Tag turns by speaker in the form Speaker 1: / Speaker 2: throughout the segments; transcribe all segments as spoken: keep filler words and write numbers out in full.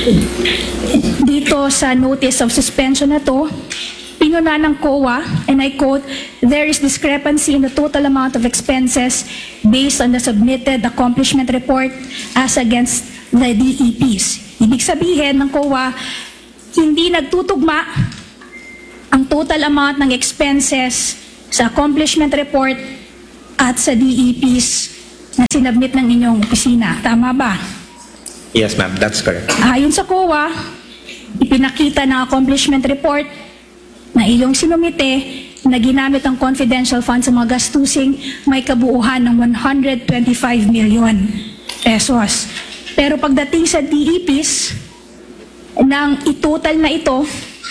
Speaker 1: Dito sa notice of suspension na to, pinuna ng C O A, and I quote, "There is discrepancy in the total amount of expenses based on the submitted accomplishment report as against the D E Ps." Ibig sabihin ng C O A, hindi nagtutugma ang total amount ng expenses sa accomplishment report at sa D E Ps na sinabmit ng inyong opisina. Tama ba?
Speaker 2: Yes, ma'am. That's correct.
Speaker 1: Ayon sa C O A, ipinakita ng accomplishment report na iyong sinumite na ginamit ang confidential fund sa mga gastusing may kabuuhan ng one hundred twenty-five million pesos. Pero pagdating sa D E Ps, nang itotal na ito,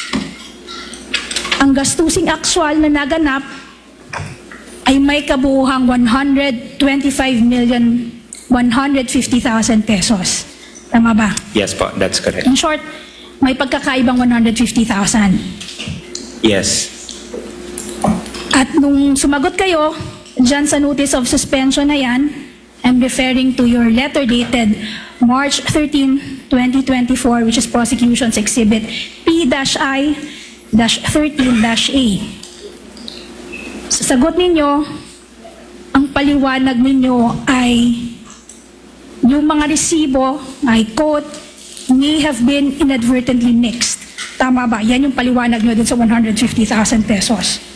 Speaker 1: ang gastusing actual na naganap ay may kabuuhang one hundred twenty-five million one hundred fifty thousand pesos. Tama ba?
Speaker 2: Yes po. That's correct.
Speaker 1: In short, may pagkakaibang one hundred fifty thousand.
Speaker 2: Yes.
Speaker 1: At nung sumagot kayo, dyan sa notice of suspension na yan, I'm referring to your letter dated March thirteenth, twenty twenty-four, which is Prosecution's Exhibit P I thirteen A. Sa sagot ninyo, ang paliwanag ninyo ay yung mga resibo, I quote, may have been inadvertently mixed. Tama ba? Yan yung paliwanag nyo dun sa one hundred fifty thousand pesos.